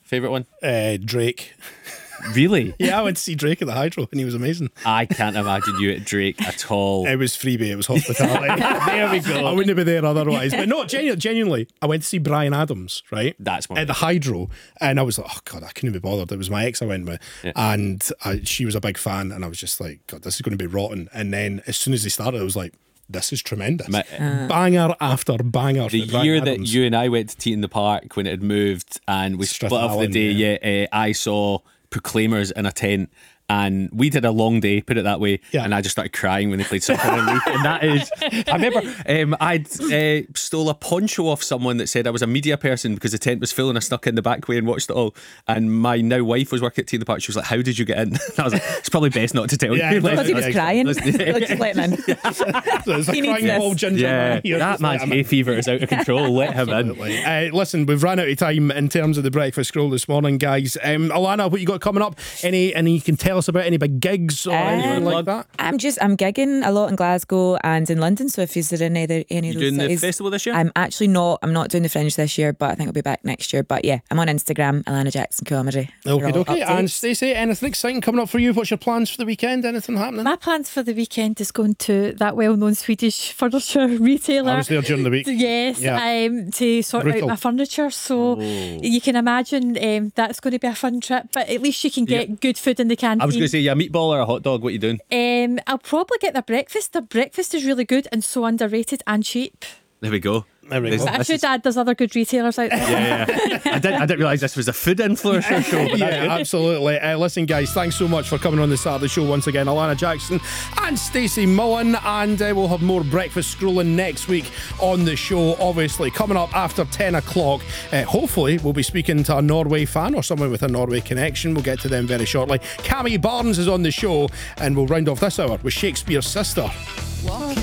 Favourite one? Drake. Really? Yeah, I went to see Drake at the Hydro and he was amazing. I can't imagine you at Drake at all. It was freebie, it was hospitality. There we go. I wouldn't be there otherwise. But no, genuinely, I went to see Bryan Adams, right? That's one. At the Hydro, and I was like, oh God, I couldn't be bothered. It was my ex I went with, and she was a big fan, and I was just like, God, this is going to be rotten. And then as soon as they started, I was like, this is tremendous. Banger after banger. The year that you and I went to Tea in the Park when it had moved and we split up the day, I saw Proclaimers in a tent. And we did a long day, put it that way, and I just started crying when they played Sucker and Leaf. And that is, I remember I'd stole a poncho off someone that said I was a media person because the tent was full, and I snuck in the back way and watched it all. And my now wife was working at Tea in the Park. She was like, "How did you get in?" And I was like, "It's probably best not to tell you." Because he was crying. Like, just let him in. So it's a crying ball ginger man here. That man's hay fever is out of control. Let him in. Listen, we've run out of time in terms of the breakfast scroll this morning, guys. Alana, what you got coming up? Any you can tell us about any big gigs or anything like that? I'm gigging a lot in Glasgow and in London, so if you're in any of those doing cities, the festival this year? I'm not doing the Fringe this year, but I think I'll be back next year. But yeah, I'm on Instagram, Alana Jackson Comedy. Okay. And Stacey, anything exciting coming up for you? What's your plans for the weekend? Anything happening? My plans for the weekend is going to that well-known Swedish furniture retailer. I was there during the week. Yes, to sort out my furniture. So you can imagine that's going to be a fun trip. But at least you can get good food in the canteen. I was going to say, a meatball or a hot dog? What are you doing? I'll probably get their breakfast. Their breakfast is really good and so underrated and cheap. There we go. I should add there's other good retailers out there. Yeah. I didn't realise this was a food influencer show. But absolutely. Listen, guys, thanks so much for coming on the Saturday show once again. Alana Jackson and Stacey Mullen, and we'll have more breakfast scrolling next week on the show. Obviously, coming up after 10 o'clock. Hopefully, we'll be speaking to a Norway fan or someone with a Norway connection. We'll get to them very shortly. Cammy Barnes is on the show, and we'll round off this hour with Shakespeare's Sister.